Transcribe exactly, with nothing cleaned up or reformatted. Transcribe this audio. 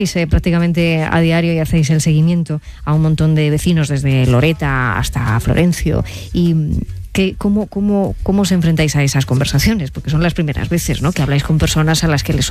Eh, prácticamente a diario y hacéis el seguimiento a un montón de vecinos desde Loreta hasta Florencio y que, ¿cómo, cómo, cómo os enfrentáis a esas conversaciones? Porque son las primeras veces, ¿no?, que habláis con personas a las que les